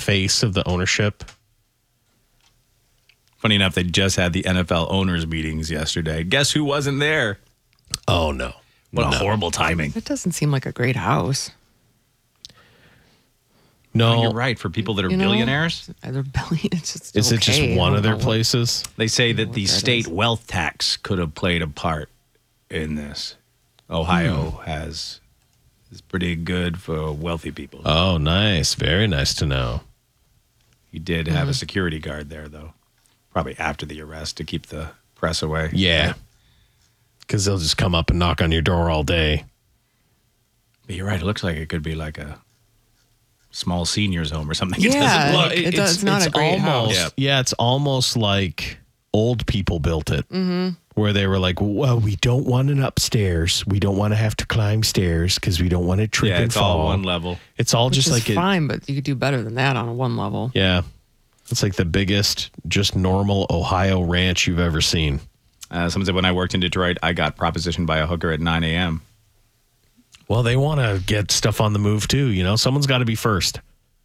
face of the ownership. Funny enough, they just had the NFL owners meetings yesterday. Guess who wasn't there? Oh, no. What a horrible timing. It doesn't seem like a great house. No. You're right. For people that are You know, billionaires, They're it's just Is it just okay. one I of their don't know places? they say that the that state is. wealth tax could have played a part in this. Ohio is pretty good for wealthy people. Oh, nice. Very nice to know. He did have a security guard there, though. Probably after the arrest to keep the press away. Yeah. Because they'll just come up and knock on your door all day. But you're right. It looks like it could be like a small seniors home or something. Yeah. It doesn't Well, look. it's not a great house. almost, yeah, it's almost like old people built it. Mm-hmm. Where they were like, well, we don't want an upstairs. We don't want to have to climb stairs because we don't want to trip Yeah, and it's fall. all one level. It's all Which just is like fine, but you could do better than that on a one level. Yeah. It's like the biggest, just normal Ohio ranch you've ever seen. Someone said when I worked in Detroit, I got propositioned by a hooker at 9 a.m. Well, they want to get stuff on the move too. You know, someone's got to be first.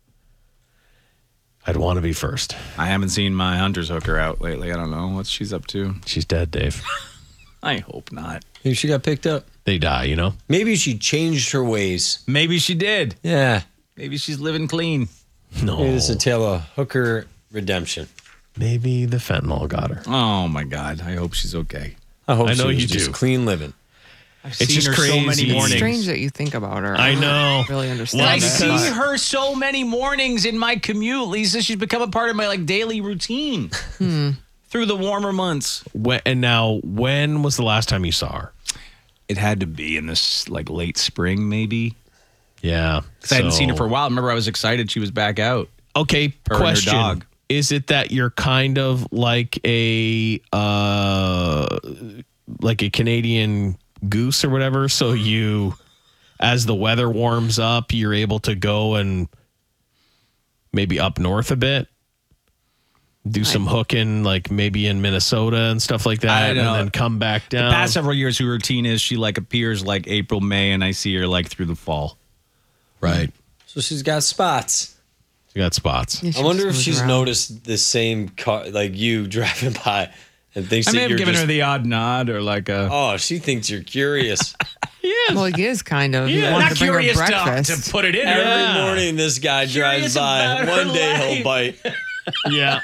I'd want to be first. I haven't seen my hunter's hooker out lately. I don't know what she's up to. She's dead, Dave. I hope not. Maybe she got picked up. They die, you know? Maybe she changed her ways. Maybe she did. Yeah. Maybe she's living clean. No. Maybe this is a tale of hooker redemption. Maybe the fentanyl got her. Oh, my God. I hope she's okay. I hope I know she was you just do. clean living. I've It's seen just her so crazy. many It's mornings. It's strange that you think about her. I know. don't really understand Well, I that. see because- her so many mornings in my commute, Lisa. She's become a part of my like daily routine through the warmer months. When was the last time you saw her? It had to be in this like late spring, maybe. Yeah. 'Cause I hadn't seen her for a while. Remember, I was excited she was back out. Okay, Her and her question. dog. Is it that you're kind of like a Canadian goose or whatever? So you, as the weather warms up, you're able to go and maybe up north a bit? Do some hooking, like maybe in Minnesota and stuff like that, I and don't know. then come back down. The past several years, her routine is she like appears like April, May, and I see her like through the fall. Right. So she's got spots. You got spots. Yeah, she I wonder if moves she's around. noticed the same car, like you driving by, and thinks I that may have you're given just, her the odd nod or like a. oh, she thinks you're curious. Well, he is kind of. He Yeah. wanted Not to bring her curious breakfast. to put it in her. Every morning this guy drives Curious by. about her One day life. he'll bite. Yeah.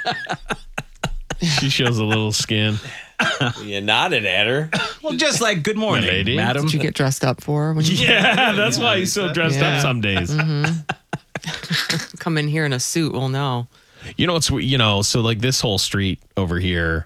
She shows a little skin. You nodded at her. Well, just like good morning, lady. madam. Did you get dressed up for her when you Yeah, that's why he's so dressed Yeah. up some days. come in here in a suit? Well, no. You know what's so like this whole street over here,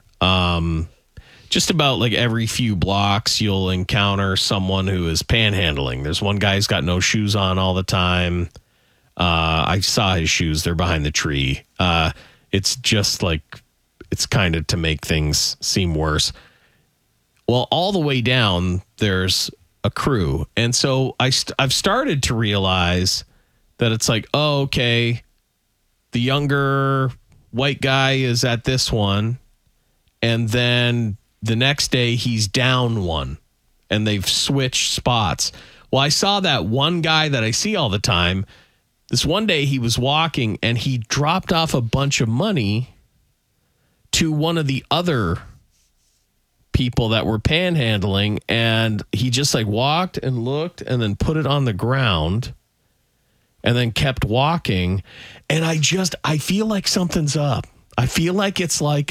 just about like every few blocks you'll encounter someone who is panhandling. There's one guy who's got no shoes on all the time. I saw his shoes, they're behind the tree. It's just like it's kind of to make things seem worse. Well, all the way down there's a crew. And so I've started to realize that it's like, oh, okay, the younger white guy is at this one, and then the next day he's down one, and they've switched spots. Well, I saw that one guy that I see all the time. This one day he was walking, and he dropped off a bunch of money to one of the other people that were panhandling, and he just like walked and looked and then put it on the ground and then kept walking. And I feel like something's up. I feel like it's like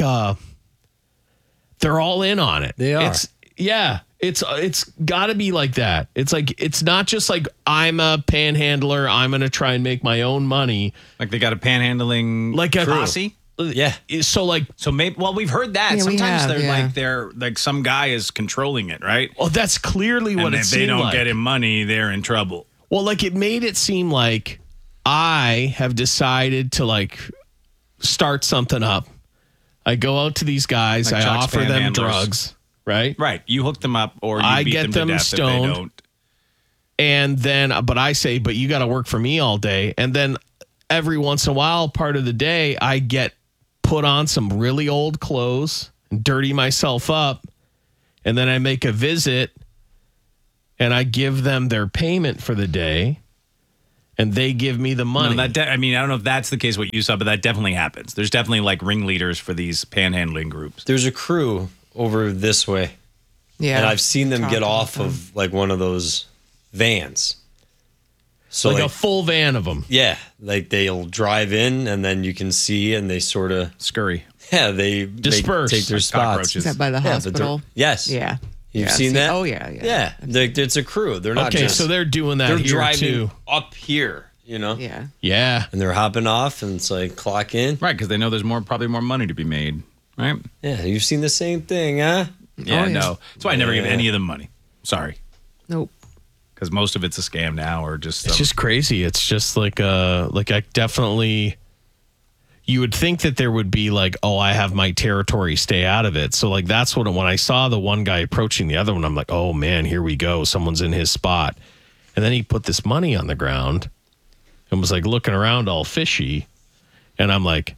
they're all in on it. They are. It's got to be like that. It's like it's not just like I'm a panhandler, I'm going to try and make my own money. Like they got a panhandling Like a posse. Yeah. So like, So maybe we've heard that. Yeah, we Sometimes have, they're like some guy is controlling it, right? oh, that's clearly what And it if they seemed don't like. get him money, they're in trouble. Well, like it made it seem like I have decided to like start something up. I go out to these guys, Like I Chuck's offer them panhandlers. drugs, right? Right. You hook them up or you I beat get them them to death stoned. if they don't. And then, but I say, but you got to work for me all day. And then every once in a while, part of the day, I get put on some really old clothes and dirty myself up. And then I make a visit and I give them their payment for the day. and they give me the money. No, I mean, I don't know if that's the case what you saw, but that definitely happens. There's definitely like ringleaders for these panhandling groups. There's a crew over this way. Yeah. And I've seen them Talk get about off them. of like one of those vans. So like a full van of them. yeah, like they'll drive in and then you can see and they sort of, Scurry. yeah, they Disperse. take their Like spots. cockroaches. Is that by the Yeah, but hospital? yes. Yeah. You've Yeah, seen that? Oh, yeah. Yeah. It's a crew. They're not Okay, just, so they're doing that they're here driving too. up here, you know? Yeah. Yeah. And they're hopping off and it's like clock in. Right, because they know there's probably more money to be made, right? Yeah, you've seen the same thing, huh? Yeah, yeah. no. That's why I never give Yeah. any of them money. Sorry. Nope. Because most of it's a scam now or just... It's just crazy. It's just like I definitely, you would think that there would be like, oh, I have my territory, stay out of it. So like that's when I saw the one guy approaching the other one, I'm like, oh man, here we go. Someone's in his spot. And then he put this money on the ground and was like looking around all fishy. And I'm like,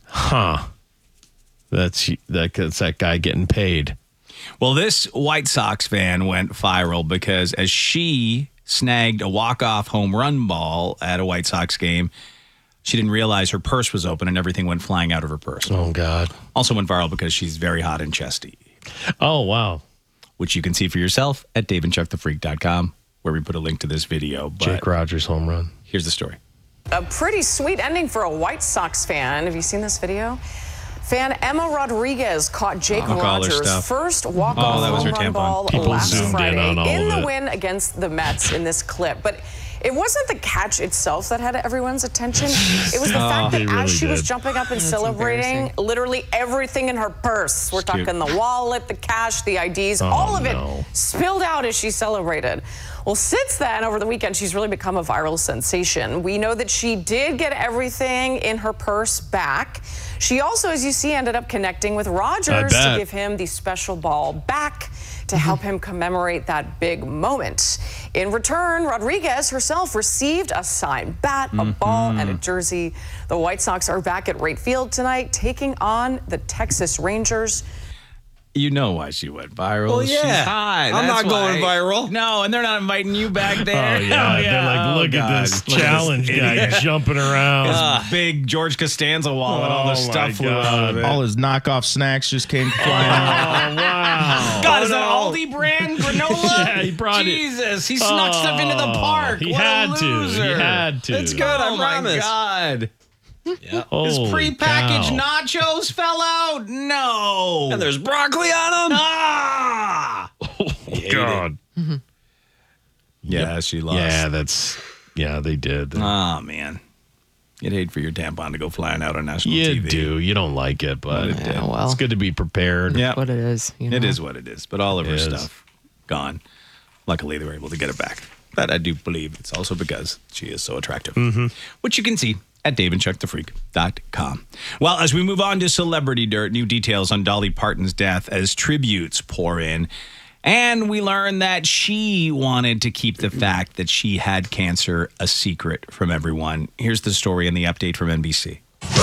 that's that guy getting paid. Well, this White Sox fan went viral because as she snagged a walk-off home run ball at a White Sox game, she didn't realize her purse was open and everything went flying out of her purse. Oh God. Also went viral because she's very hot and chesty, Oh wow. which you can see for yourself at daveandchuckthefreak.com, where we put a link to this video. But Jake Rogers home run. here's the story. A pretty sweet ending for a White Sox fan. Have you seen this video? Fan Emma Rodriguez caught Jake Look at all her Rogers' stuff. first walk-off Oh, that was home her run tampon. ball People last zoomed in Friday on all in of the it. win against the Mets in this clip. But it wasn't the catch itself that had everyone's attention. It was the fact that he as really she was did. jumping up and celebrating, embarrassing. literally everything in her purse, we're cute. talking the wallet, the cash, the IDs, all of it no. spilled out as she celebrated. Well, since then, over the weekend, she's really become a viral sensation. We know that she did get everything in her purse back. She also, as you see, ended up connecting with Rogers to bet. give him the special ball back to help him commemorate that big moment. In return, Rodriguez herself received a signed bat, a ball, and a jersey. The White Sox are back at Wright Field tonight, taking on the Texas Rangers. You know why she went viral. Well, She's yeah. hot. I'm That's not going why. viral. No, and they're not inviting you back there. Oh yeah. They're like, Oh, look at God. this Look at challenge this guy idiot. jumping around. His big George Costanza wallet, all the Oh, stuff my flew out of God. it. All his knockoff snacks just came flying out. Oh wow. God, is that Aldi brand granola? Yeah, he brought it. Jesus, he snuck stuff into the park. He What a had to. He loser. had to. It's good, I Oh my promise. God. Yeah. His Holy prepackaged cow. nachos fell out. No. And there's broccoli on them. Ah. God. Yeah, she lost. Yeah, they did. Oh, man. You'd hate for your tampon to go flying out on national You TV. do. You don't like it, but Yeah, well. it's good to be prepared. Yeah. What it is. You know? It is what it is. But all of her It is. stuff gone. Luckily, they were able to get it back. But I do believe it's also because she is so attractive, which you can see at daveandchuckthefreak.com. Well, as we move on to celebrity dirt, new details on Dolly Parton's death as tributes pour in. And we learn that she wanted to keep the fact that she had cancer a secret from everyone. Here's the story and the update from NBC.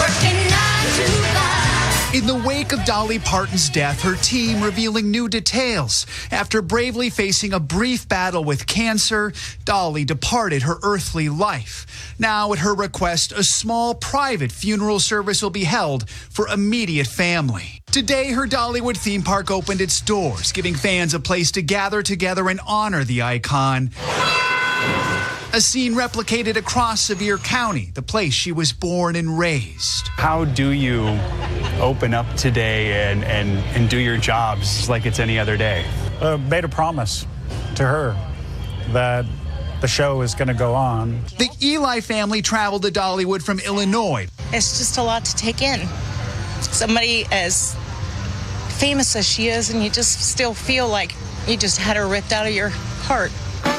In the wake of Dolly Parton's death, her team revealing new details. After bravely facing a brief battle with cancer, Dolly departed her earthly life. Now, at her request, a small private funeral service will be held for immediate family. Today, her Dollywood theme park opened its doors, giving fans a place to gather together and honor the icon. A scene replicated across Sevier County, the place she was born and raised. How do you open up today and do your jobs like it's any other day? Made a promise to her that the show is going to go on. The Eli family traveled to Dollywood from Illinois. It's just a lot to take in. Somebody as famous as she is, and you just still feel like you just had her ripped out of your heart.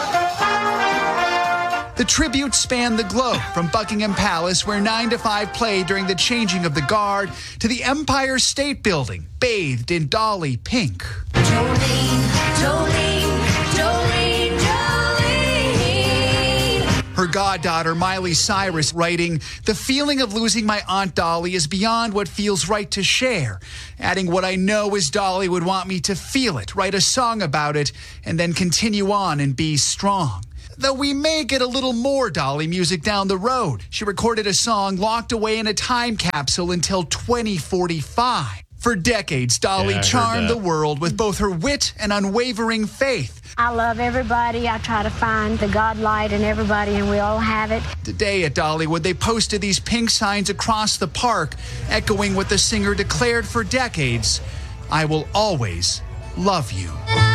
The tribute spanned the globe, from Buckingham Palace, where 9 to 5 played during the changing of the guard, to the Empire State Building, bathed in Dolly pink. Her goddaughter, Miley Cyrus, writing, "The feeling of losing my Aunt Dolly is beyond what feels right to share," adding, "What I know is Dolly would want me to feel it, write a song about it, and then continue on and be strong." though we may get a little more Dolly music down the road. She recorded a song locked away in a time capsule until 2045. For decades, Dolly charmed the world with both her wit and unwavering faith. I love everybody. I try to find the God light in everybody, and we all have it. Today at Dollywood, they posted these pink signs across the park, echoing what the singer declared for decades: I will always love you.